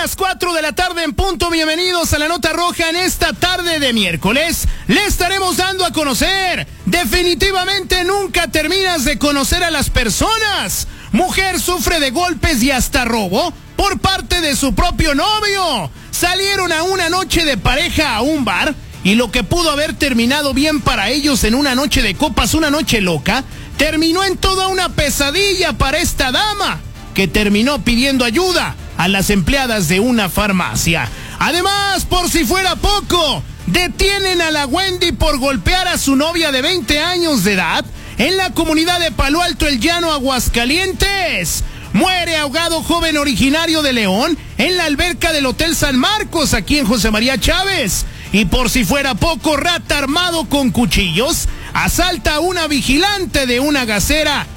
las 4 de la tarde en punto. Bienvenidos a La Nota Roja. En esta tarde de miércoles le estaremos dando a conocer. Definitivamente nunca terminas de conocer a las personas. Mujer sufre de golpes y hasta robo por parte de su propio novio. Salieron a una noche de pareja a un bar y lo que pudo haber terminado bien para ellos en una noche de copas, una noche loca, terminó en toda una pesadilla para esta dama, que terminó pidiendo ayuda a las empleadas de una farmacia. Además, por si fuera poco, detienen a la Wendy por golpear a su novia de 20 años de edad en la comunidad de Palo Alto, El Llano, Aguascalientes. Muere ahogado joven originario de León en la alberca del Hotel San Marcos, aquí en José María Chávez. Y por si fuera poco, rata armado con cuchillos asalta a una vigilante de una gasera